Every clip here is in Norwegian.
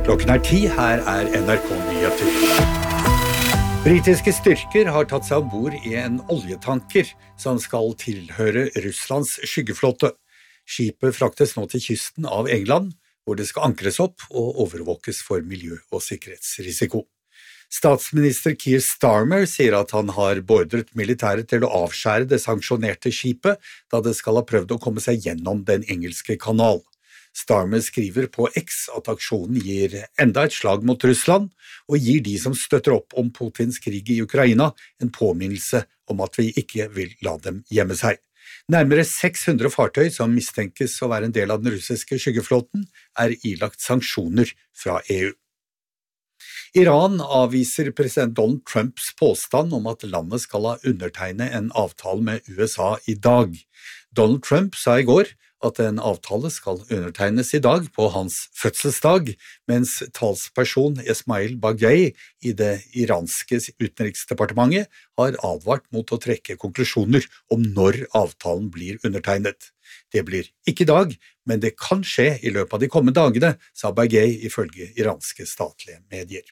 Klokken 10, her NRK Nyheter. Britiske styrker har tatt seg ombord i en oljetanker som skal tilhøre Russlands skyggeflåte. Skipet fraktes nå til kysten av England, hvor det skal ankres opp og overvåkes for miljø- og sikkerhetsrisiko. Statsminister Keir Starmer sier at han har beordret militæret til å avskjære det sanksjonerte skipet, da det skal ha prøvd å komme seg gjennom den engelske kanal. Starmer skriver på X at aksjonen gir enda et slag mot Russland, og gir de som støtter opp om Putins krig i Ukraina en påminnelse om at vi ikke vil la dem gjemme seg. Nærmere 600 fartøy som mistenkes å være en del av den russiske skyggeflåten er ilagt sanksjoner fra EU. Iran avviser president Donald Trumps påstand om at landet skal ha undertegnet en avtale med USA i dag. Donald Trump sa i går at en avtale skal undertegnes i dag på hans fødselsdag, mens talsperson Esmail Baghei i det iranske utenriksdepartementet har advart mot å trekke konklusjoner om når avtalen blir undertegnet. Det blir ikke i dag, men det kan skje i løpet av de kommende dagene, sa Baghei ifølge iranske statlige medier.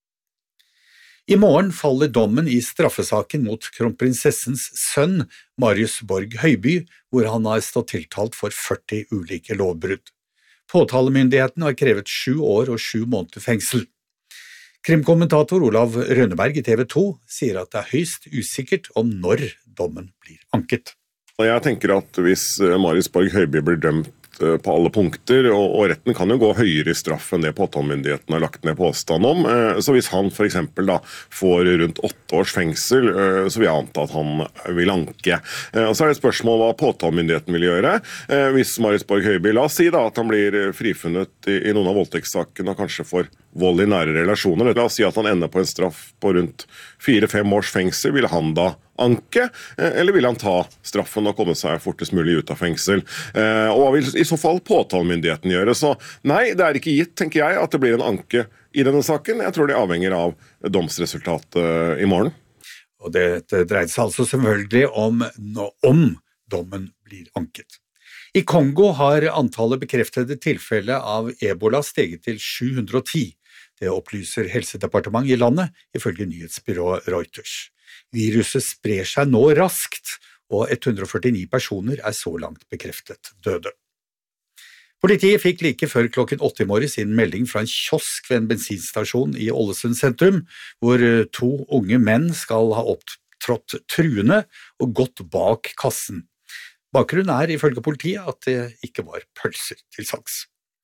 I morgen faller dommen i straffesaken mot kronprinsessens sønn, Marius Borg Høiby, hvor han har stått tiltalt for 40 ulike lovbrudd. Påtalemyndigheten har krevet 7 år og 7 måneder fengsel. Krimkommentator Olav Rønneberg i TV 2 sier at det er høyst usikkert om når dommen blir anket. Jeg tenker at hvis Marius Borg Høiby blir dømt på alle punkter, og retten kan jo gå høyere i straff enn det påtalemyndigheten har lagt ned påstand om. Så hvis han for eksempel da får rundt 8 års fengsel, så vil jeg anta at han vil anke. Og så er det et spørsmål hva påtalemyndigheten vil gjøre. Hvis Marius Borg Høiby, la oss si da at han blir frifunnet i noen av voldtektssakene, og kanskje for vold i nære relasjoner. La oss si at han ender på en straff på rundt 4-5 års fengsel. Vil han da anke, eller vil han ta straffen og komme seg fortest mulig ut av fengsel? Og hva vil i så fall påtalemyndigheten gjøre? Så nei, det er ikke gitt, tenker jeg, at det blir en anke i denne saken. Jeg tror det avhenger av domsresultatet i morgen. Og det dreier seg altså selvfølgelig om dommen blir anket. I Kongo har antallet bekreftede tilfeller av Ebola steget til 710. Det opplyser Helsedepartementet i landet, ifølge nyhetsbyrået Reuters. Viruset sprer seg nå raskt, og 149 personer er så langt bekreftet døde. Politiet fikk like før klokken 8 i morges inn melding fra en kiosk ved en bensinstasjon i Ålesund sentrum, hvor 2 unge menn skal ha opptrådt truende og gått bak kassen. Bakgrunnen er ifølge politiet at det ikke var pølser til salgs.